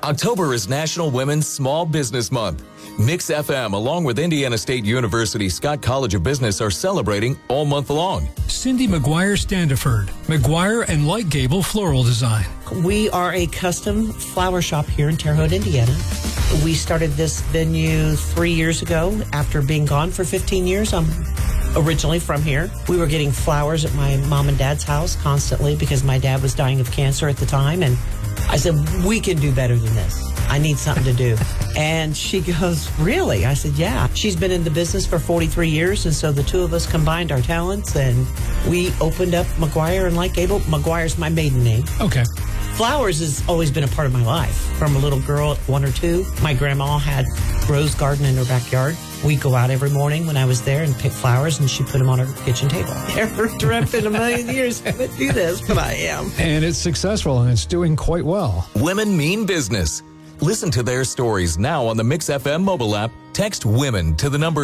October is National Women's Small Business Month. Mix FM, along with Indiana State University Scott College of Business, are celebrating all month long. Cindy McGuire Standiford, McGuire and Light Gable Floral Design. We are a custom flower shop here in Terre Haute, Indiana. We started this venue 3 years ago after being gone for 15 years. I'm originally from here. We were getting flowers at my mom and dad's house constantly because my dad was dying of cancer at the time. And I said, we can do better than this. I need something to do. And she goes, really? I said, yeah. She's been in the business for 43 years, and so the two of us combined our talents, and we opened up McGuire and Light Gable. McGuire's my maiden name. Okay. Flowers has always been a part of my life. From a little girl at 1 or 2, my grandma had rose garden in her backyard. We'd go out every morning when I was there and pick flowers, and she'd put them on her kitchen table. Never dreamt in a million years I would do this, but I am. And it's successful, and it's doing quite well. Women mean business. Listen to their stories now on the Mix FM mobile app. Text WOMEN to the number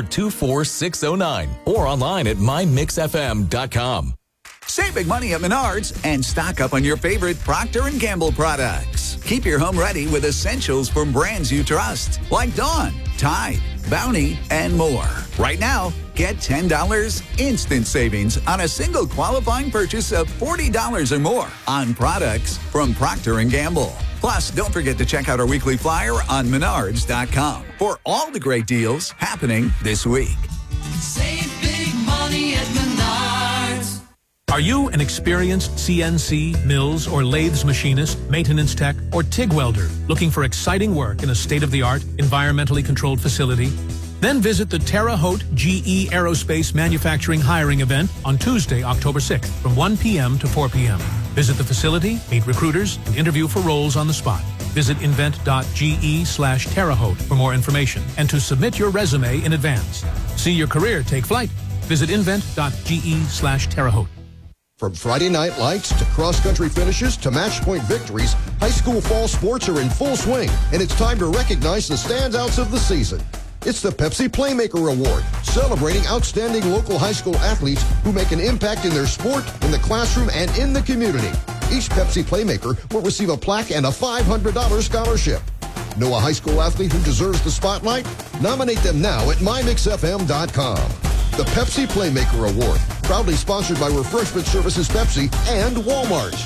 24609 or online at mymixfm.com. Save big money at Menards and stock up on your favorite Procter & Gamble products. Keep your home ready with essentials from brands you trust, like Dawn, Tide, Bounty, and more. Right now, get $10 instant savings on a single qualifying purchase of $40 or more on products from Procter & Gamble. Plus, don't forget to check out our weekly flyer on Menards.com for all the great deals happening this week. Save big money at Menards. Are you an experienced CNC, mills, or lathes machinist, maintenance tech, or TIG welder looking for exciting work in a state-of-the-art, environmentally controlled facility? Then visit the Terre Haute GE Aerospace Manufacturing Hiring Event on Tuesday, October 6th from 1 p.m. to 4 p.m. Visit the facility, meet recruiters, and interview for roles on the spot. Visit invent.ge/Terre Haute for more information and to submit your resume in advance. See your career take flight. Visit invent.ge/Terre Haute. From Friday night lights to cross-country finishes to match-point victories, high school fall sports are in full swing, and it's time to recognize the standouts of the season. It's the Pepsi Playmaker Award, celebrating outstanding local high school athletes who make an impact in their sport, in the classroom, and in the community. Each Pepsi Playmaker will receive a plaque and a $500 scholarship. Know a high school athlete who deserves the spotlight? Nominate them now at mymixfm.com. The Pepsi Playmaker Award, proudly sponsored by Refreshment Services Pepsi and Walmart.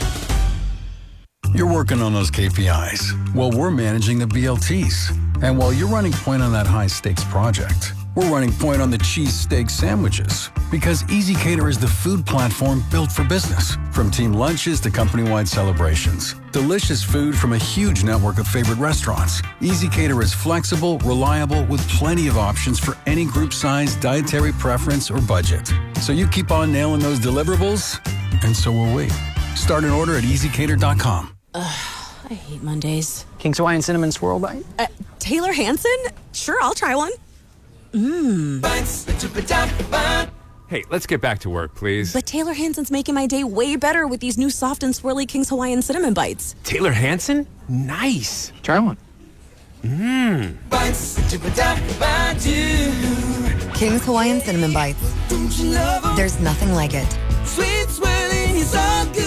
You're working on those KPIs while we're managing the BLTs. And while you're running point on that high-stakes project, we're running point on the cheesesteak sandwiches. Because ezCater is the food platform built for business. From team lunches to company-wide celebrations. Delicious food from a huge network of favorite restaurants. ezCater is flexible, reliable, with plenty of options for any group size, dietary preference, or budget. So you keep on nailing those deliverables, and so will we. Start an order at ezcater.com. I hate Mondays. King's Hawaiian Cinnamon Swirl Bite? Taylor Hanson? Sure, I'll try one. Hey, let's get back to work, please. But Taylor Hanson's making my day way better with these new soft and swirly King's Hawaiian Cinnamon Bites. Taylor Hanson? Nice. Try one. King's Hawaiian Cinnamon Bites. There's nothing like it. Sweet swirling is all good.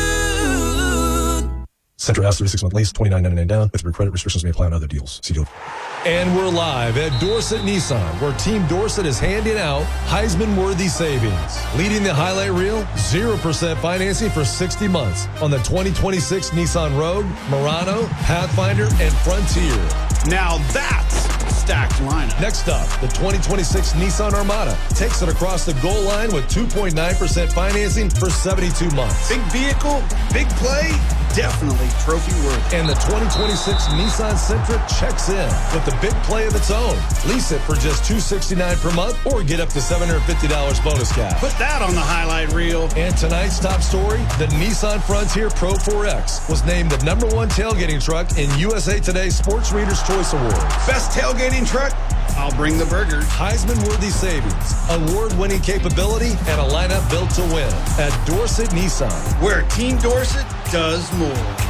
Centra asks 36-month lease, $29.99 down. With your credit restrictions may apply on other deals. See deal. And we're live at Dorset Nissan, where Team Dorset is handing out Heisman-worthy savings. Leading the highlight reel, 0% financing for 60 months on the 2026 Nissan Rogue, Murano, Pathfinder, and Frontier. Now that's stacked lineup. Next up, the 2026 Nissan Armada takes it across the goal line with 2.9% financing for 72 months. Big vehicle, big play, definitely trophy worthy. And the 2026 Nissan Sentra checks in with the big play of its own. Lease it for just $269 per month or get up to $750 bonus cash. Put that on the highlight reel. And tonight's top story, the Nissan Frontier Pro 4X was named the #1 tailgating truck in USA Today's Sports Reader's Choice Awards. Best tailgating truck? I'll bring the burgers. Heisman-worthy savings, award-winning capability, and a lineup built to win at Dorset Nissan, where Team Dorset does more.